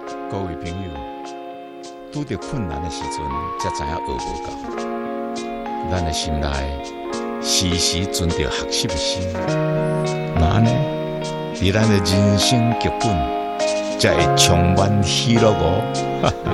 各位朋友，拄着困难的时阵，才知影学无够。咱的心内时时存着学习的心，那安尼，伫咱的人生剧本，才会充满喜乐哦。